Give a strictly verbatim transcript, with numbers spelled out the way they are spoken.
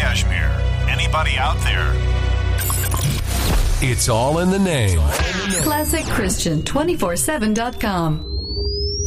Kashmir. Anybody out there? It's all in the name. Classic Christian two forty-seven dot com.